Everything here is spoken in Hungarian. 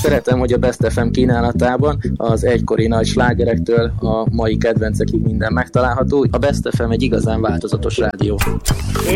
Szeretem, hogy a Best FM kínálatában az egykori nagy slágerektől a mai kedvencekig minden megtalálható. A Best FM egy igazán változatos rádió.